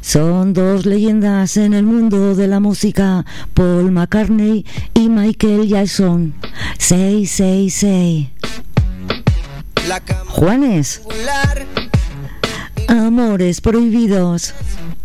Son dos leyendas en el mundo de la música, Paul McCartney y Michael Jackson. 666. Juanes. Amores prohibidos.